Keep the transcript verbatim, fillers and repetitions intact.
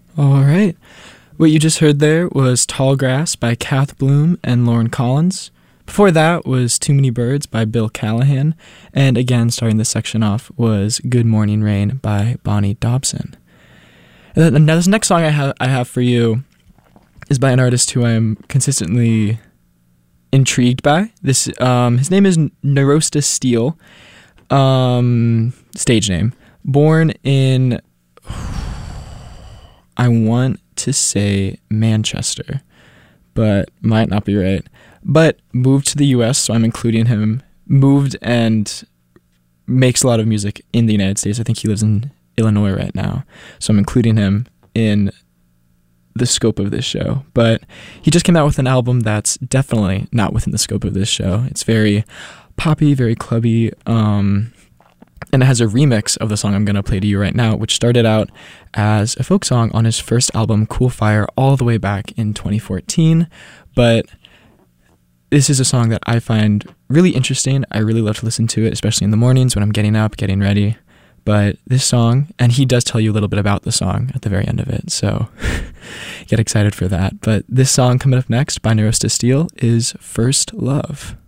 All right. What you just heard there was Tall Grass by Kath Bloom and Lauren Collins. Before that was Too Many Birds by Bill Callahan. And again, starting this section off was Good Morning Rain by Bonnie Dobson. And then, now this next song I have I have for you is by an artist who I'm consistently intrigued by. This um, his name is Narosta Steele, um, stage name. Born in, I want to say Manchester, but might not be right. But moved to the U S, so I'm including him. Moved and makes a lot of music in the United States. I think he lives in Illinois right now, so I'm including him in the scope of this show. But he just came out with an album that's definitely not within the scope of this show. It's very poppy, very clubby, um, and it has a remix of the song I'm going to play to you right now, which started out as a folk song on his first album, Cool Fire, all the way back in twenty fourteen. But this is a song that I find really interesting. I really love to listen to it, especially in the mornings when I'm getting up, getting ready. But this song, and he does tell you a little bit about the song at the very end of it, so get excited for that. But this song coming up next by Narosta Steele is First Love.